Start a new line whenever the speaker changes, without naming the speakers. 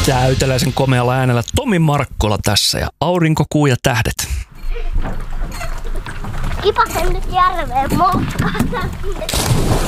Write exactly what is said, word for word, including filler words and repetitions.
Täyteläisen komealla äänellä Tomi Markkola tässä ja aurinko, kuu ja tähdet.
Kipasen nyt järveen moukkaan.